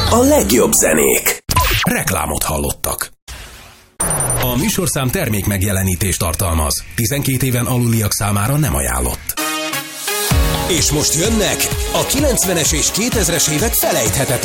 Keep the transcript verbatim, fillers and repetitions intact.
A legjobb zenék. Reklámot hallottak. A műsorszám termék megjelenítést tartalmaz. tizenkét éven aluliak számára nem ajánlott. És most jönnek a kilencvenes és kétezres évek felejthetetlen